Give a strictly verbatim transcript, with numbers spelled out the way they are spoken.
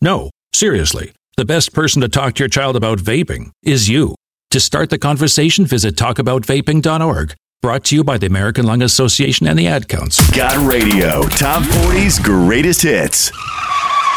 No, seriously, the best person to talk to your child about vaping is you. To start the conversation, visit talk about vaping dot org. Brought to you by the American Lung Association and the Ad Counts. Got Radio. Top forty's greatest hits.